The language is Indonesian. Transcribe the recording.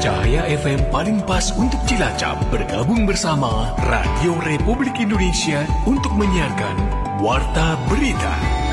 Cahaya FM paling pas untuk Cilacap bergabung bersama Radio Republik Indonesia untuk menyiarkan Warta Berita.